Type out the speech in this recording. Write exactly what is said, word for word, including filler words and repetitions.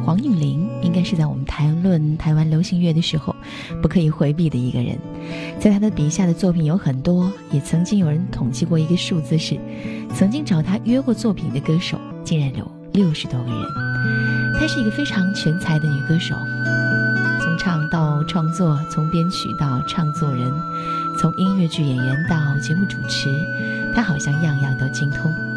黄韵玲应该是在我们谈论台湾流行乐的时候不可以回避的一个人。在他的笔下的作品有很多，也曾经有人统计过一个数字，是曾经找他约过作品的歌手竟然有六十多个人。她是一个非常全才的女歌手，从唱到创作，从编曲到唱作人，从音乐剧演员到节目主持，她好像样样都精通。